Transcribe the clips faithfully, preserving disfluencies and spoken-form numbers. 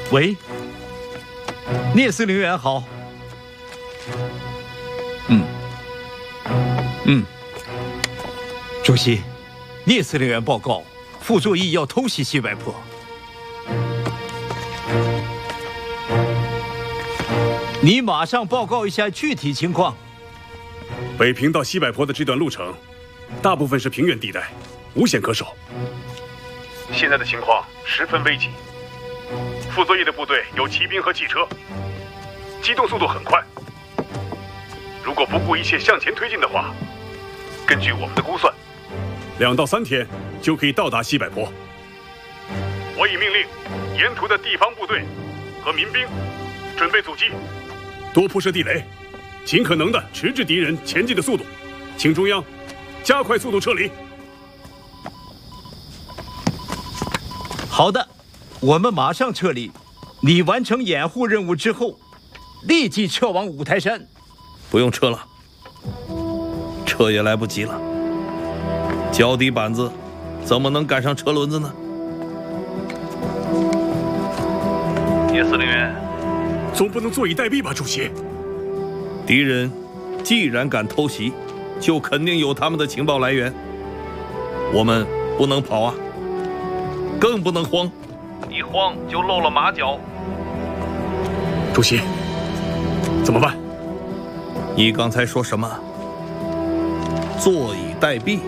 喂，聂司令员好。 嗯，嗯， 主席，聂司令员报告，傅作义要偷袭西柏坡。你马上报告一下具体情况。 北平到西柏坡的这段路程，大部分是平原地带，无险可守。现在的情况十分危急。傅作义的部队有骑兵和汽车，机动速度很快。如果不顾一切向前推进的话，根据我们的估算，两到三天就可以到达西柏坡。我已命令沿途的地方部队和民兵准备阻击，多铺设地雷，尽可能的迟滞敌人前进的速度。请中央加快速度撤离。 好的，我们马上撤离。你完成掩护任务之后，立即撤往五台山。 不用撤了，撤也来不及了。脚底板子怎么能赶上车轮子呢？聂司令员， 总不能坐以待毙吧，主席？ 敌人既然敢偷袭，就肯定有他们的情报来源。我们不能跑啊，更不能慌，一慌就露了马脚。 主席，怎么办？ 你刚才说什么？坐以待毙？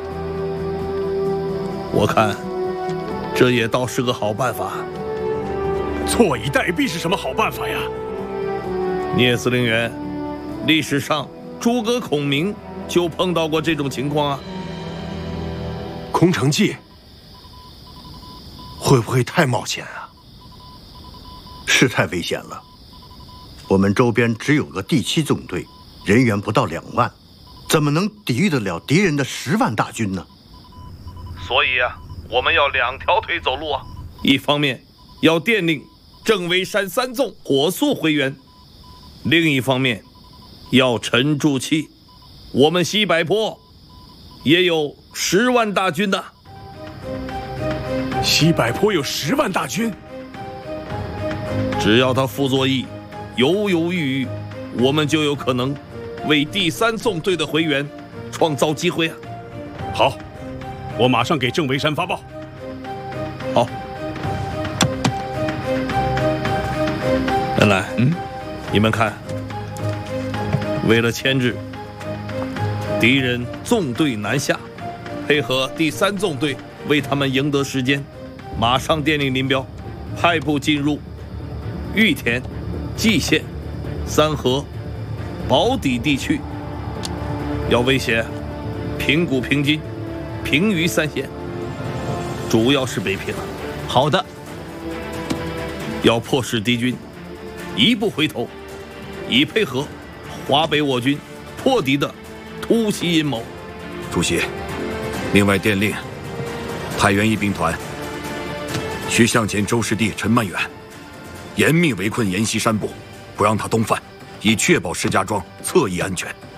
我看这也倒是个好办法。 坐以待毙是什么好办法呀？ 聂司令员，历史上诸葛孔明就碰到过这种情况啊。 空城计会不会太冒险啊？ 是太危险了。我们周边只有个第七纵队，人员不到两万，怎么能抵御得了敌人的十万大军呢？ 所以啊，我们要两条腿走路啊。一方面要电令郑维山三纵火速回援，另一方面要沉住气，我们西柏坡也有十万大军的。 西柏坡有十万大军， 只要他傅作义犹犹豫豫，我们就有可能为第三纵队的回援创造机会啊！ 好，我马上给郑维山发报。 好，恩来，嗯，你们看，为了牵制敌人纵队南下，配合第三纵队为他们赢得时间，马上电令林彪派部进入玉田、蓟县、三河、宝坻地区，要威胁平谷、平津、平渝三县，主要是北平。 好的， 要迫使敌军一步回头，以配合华北我军破敌的突袭阴谋。 主席，另外电令派员一兵团需向前周师弟陈曼远，严密围困阎锡山部，不让他东犯，以确保石家庄侧翼安全。